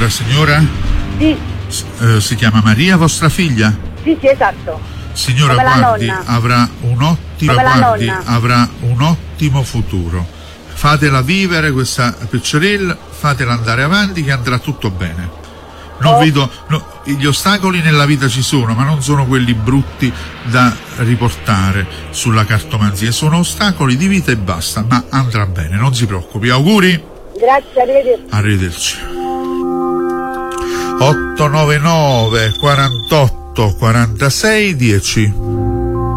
Allora, signora? Sì. Si chiama Maria, vostra figlia? Sì, esatto. Signora, Come guardi, la nonna. avrà un ottimo futuro. Fatela vivere questa piccerella, fatela andare avanti che andrà tutto bene. Non vedo, gli ostacoli nella vita ci sono, ma non sono quelli brutti da riportare sulla cartomanzia, sono ostacoli di vita e basta, ma andrà bene, non si preoccupi. Auguri? Grazie, arrivederci. Arrivederci. 899 48 46 10.